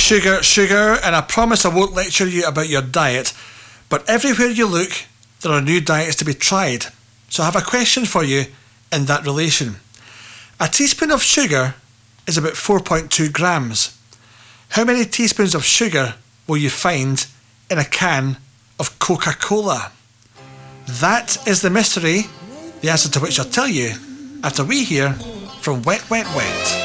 sugar, sugar, and I promise I won't lecture you about your diet, but everywhere you look, there are new diets to be tried. So I have a question for you in that relation. A teaspoon of sugar is about 4.2 grams. How many teaspoons of sugar will you find in a can of Coca-Cola? That is the mystery, the answer to which I'll tell you after we hear from Wet Wet Wet.